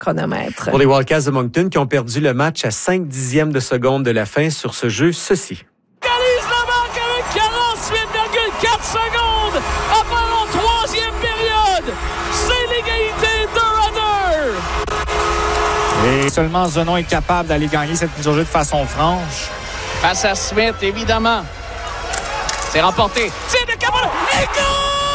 chronomètre. Pour les Wildcats de Moncton qui ont perdu le match à 5 dixièmes de seconde de la fin sur ce jeu, ceci. Réalise la marque avec 48,4 secondes à faire en troisième période. C'est l'égalité 2-2. Et seulement Zenon est capable d'aller gagner cette mise au jeu de façon franche. Face à Smith, évidemment. C'est remporté. C'est de Cameron. Et goal!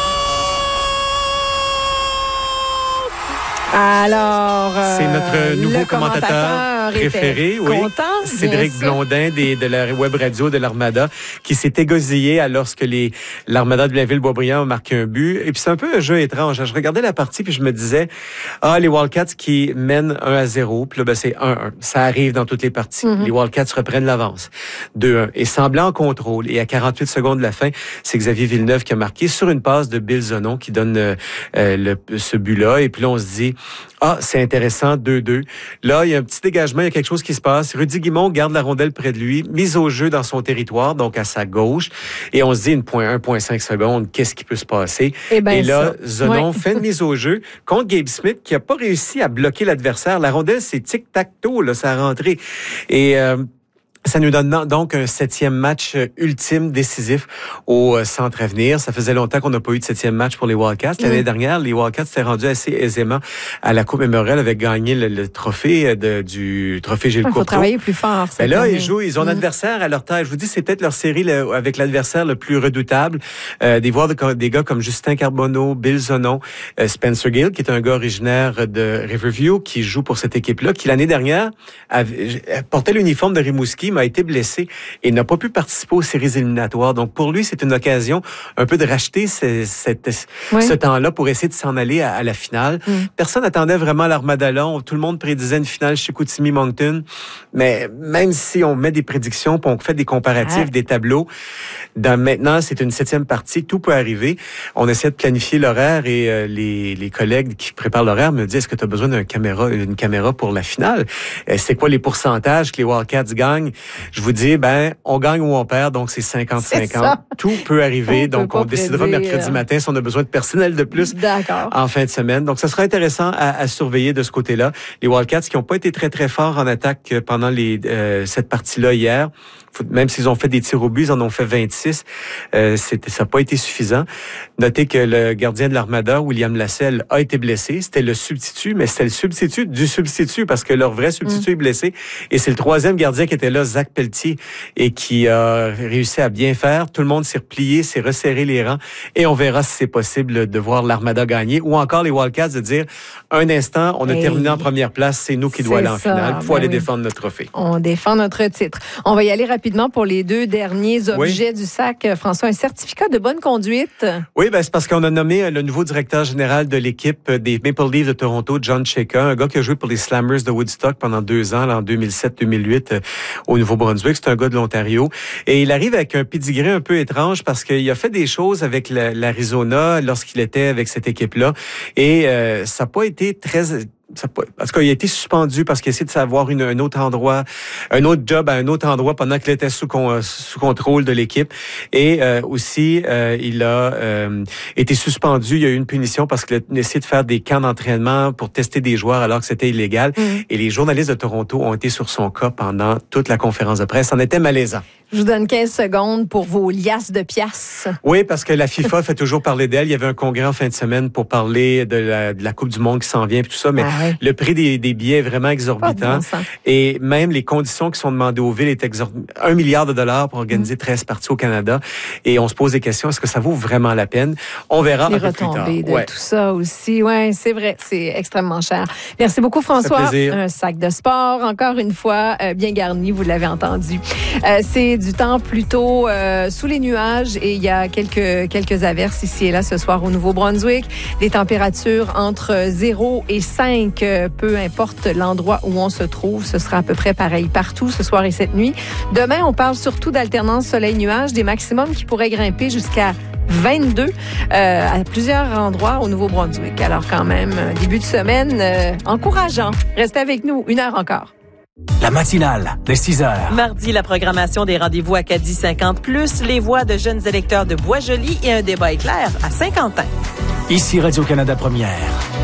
Alors, c'est notre nouveau commentateur préféré, oui. Content, Cédric Blondin de la web radio de l'Armada, qui s'est égosillé lorsque l'Armada de Blainville-Boisbriand a marqué un but. Et puis c'est un peu un jeu étrange. Je regardais la partie puis je me disais, les Wildcats qui mènent 1-0, puis là c'est 1-1. Ça arrive dans toutes les parties. Les Wildcats reprennent l'avance. 2-1. Et semblant en contrôle. Et à 48 secondes de la fin, c'est Xavier Villeneuve qui a marqué sur une passe de Bill Zenon qui donne ce but-là. Et puis là on se dit, c'est intéressant, 2-2. Là, il y a un petit dégagement, il y a quelque chose qui se passe. Rudy Guimond garde la rondelle près de lui, mise au jeu dans son territoire, donc à sa gauche. Et on se dit, 1,5 secondes, qu'est-ce qui peut se passer? Et là, Zenon fait une mise au jeu contre Gabe Smith, qui n'a pas réussi à bloquer l'adversaire. La rondelle, c'est tic-tac-toe, là, ça a rentré. Et ça nous donne donc un 7e match ultime, décisif au Centre Avenir. Ça faisait longtemps qu'on n'a pas eu de 7e match pour les Wildcats. L'année dernière, les Wildcats s'étaient rendus assez aisément à la Coupe Memorial avec gagné le trophée du trophée Gilles Courteau. Il faut travailler plus fort. Là, ils ont un adversaire à leur taille. Je vous dis, c'est peut-être leur série avec l'adversaire le plus redoutable. Des gars comme Justin Carbonneau, Bill Zenon, Spencer Gill, qui est un gars originaire de Riverview, qui joue pour cette équipe-là, qui l'année dernière portait l'uniforme de Rimouski, a été blessé et n'a pas pu participer aux séries éliminatoires. Donc, pour lui, c'est une occasion un peu de racheter ce temps-là pour essayer de s'en aller à la finale. Personne n'attendait vraiment l'Armada là. Tout le monde prédisait une finale chez Chicoutimi-Moncton. Mais même si on met des prédictions, puis on fait des comparatifs, des tableaux, maintenant, c'est une 7e partie. Tout peut arriver. On essaie de planifier l'horaire et les collègues qui préparent l'horaire me disent, est-ce que tu as besoin d'une caméra pour la finale? C'est quoi les pourcentages que les Wildcats gagnent? Je vous dis, on gagne ou on perd, donc c'est 50-50. Tout peut arriver, donc on décidera mercredi matin si on a besoin de personnel de plus en fin de semaine. Donc, ça sera intéressant à surveiller de ce côté-là. Les Wildcats qui n'ont pas été très, très forts en attaque pendant cette partie-là hier, même s'ils ont fait des tirs au but, ils en ont fait 26. Ça n'a pas été suffisant. Notez que le gardien de l'Armada, William Lasselle, a été blessé. C'était le substitut, mais c'était le substitut du substitut parce que leur vrai substitut est blessé. Et c'est le 3e gardien qui était là, Zach Pelletier, et qui a réussi à bien faire. Tout le monde s'est replié, s'est resserré les rangs. Et on verra si c'est possible de voir l'Armada gagner ou encore les Wildcats de dire, un instant, on a terminé en première place, c'est nous qui doit aller en finale. Il faut aller défendre notre trophée. On défend notre titre. On va y aller rapidement pour les 2 derniers objets du sac. François, un certificat de bonne conduite. Oui, c'est parce qu'on a nommé le nouveau directeur général de l'équipe des Maple Leafs de Toronto, John Chayka, un gars qui a joué pour les Slammers de Woodstock pendant 2 ans, là, en 2007-2008, au Nouveau-Brunswick. C'est un gars de l'Ontario. Et il arrive avec un pedigree un peu étrange parce qu'il a fait des choses avec l'Arizona lorsqu'il était avec cette équipe-là. Et ça n'a pas été très... Parce qu'il a été suspendu parce qu'il a essayé de savoir un autre endroit, un autre job à un autre endroit pendant qu'il était sous contrôle de l'équipe. Et aussi, il a été suspendu. Il y a eu une punition parce qu'il a essayé de faire des camps d'entraînement pour tester des joueurs alors que c'était illégal. Et les journalistes de Toronto ont été sur son cas pendant toute la conférence de presse. Ça en était malaisant. Je vous donne 15 secondes pour vos liasses de piastres. Oui, parce que la FIFA fait toujours parler d'elle. Il y avait un congrès en fin de semaine pour parler de la Coupe du Monde qui s'en vient et tout ça, mais le prix des billets est vraiment exorbitant. Et même les conditions qui sont demandées aux villes est exorbitant. $1 milliard pour organiser 13 parties au Canada. Et on se pose des questions, est-ce que ça vaut vraiment la peine? On verra un peu plus tard. Les retombées de tout ça aussi. Oui, c'est vrai, c'est extrêmement cher. Merci beaucoup, François. Un sac de sport, encore une fois, bien garni, vous l'avez entendu. C'est du temps plutôt sous les nuages et il y a quelques averses ici et là ce soir au Nouveau-Brunswick. Des températures entre 0 et 5, peu importe l'endroit où on se trouve. Ce sera à peu près pareil partout ce soir et cette nuit. Demain, on parle surtout d'alternance soleil-nuage, des maximums qui pourraient grimper jusqu'à 22 à plusieurs endroits au Nouveau-Brunswick. Alors quand même, début de semaine encourageant. Restez avec nous, 1 heure encore. La matinale de 6 heures. Mardi, la programmation des rendez-vous Acadie 50+, les voix de jeunes électeurs de Boisjoli et un débat éclair à Saint-Quentin. Ici Radio-Canada Première.